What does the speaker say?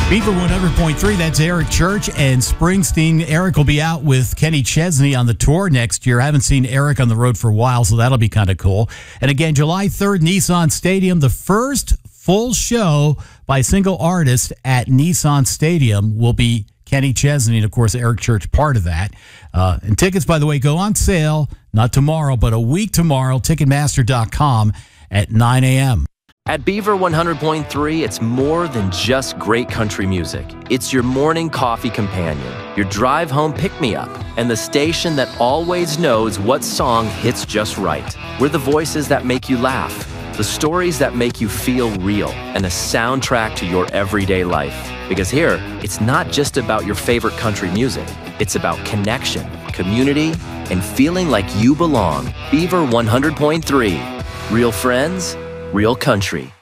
Beaver 100.3, that's Eric Church and Springsteen. Eric will be out with Kenny Chesney on the tour next year. I haven't seen Eric on the road for a while, so that'll be kind of cool. And again, July 3rd, Nissan Stadium, the first full show by a single artist at Nissan Stadium will be Kenny Chesney, and of course, Eric Church, part of that. And tickets, by the way, go on sale, not tomorrow, but a week tomorrow, Ticketmaster.com at 9 a.m. At Beaver 100.3, it's more than just great country music. It's your morning coffee companion, your drive home pick-me-up, and the station that always knows what song hits just right. We're the voices that make you laugh, the stories that make you feel real, and a soundtrack to your everyday life. Because here, it's not just about your favorite country music. It's about connection, community, and feeling like you belong. Beaver 100.3. Real friends, real country.